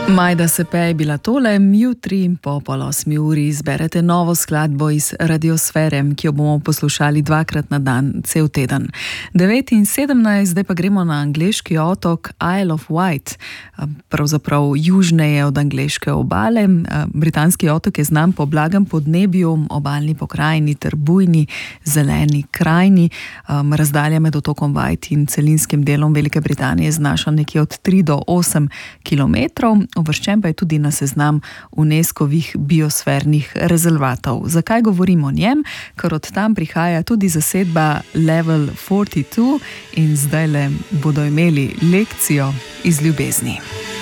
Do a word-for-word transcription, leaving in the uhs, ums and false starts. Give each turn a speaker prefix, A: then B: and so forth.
A: Majda Sepe je bila tole, jutri po pol osmi uri izberete novo skladbo iz Radiosfere, ki jo bomo poslušali dvakrat na dan, cel teden. devet in sedemnajst, zdaj pa gremo na angleški otok Isle of Wight, pravzaprav južneje od angleške obale. Britanski otok je znan po blagem podnebju, obalni pokrajini ter bujni zeleni krajini. Razdalja med otokom Wight in celinskim delom Velike Britanije znaša nekje od tri do osem kilometrov. Uvrščen pa je tudi na seznam UNESCOvih biosfernih rezervatov. Zakaj govorim o njem? Ker od tam prihaja tudi zasedba Level štirideset dva in zdajle bodo imeli lekcijo iz ljubezni.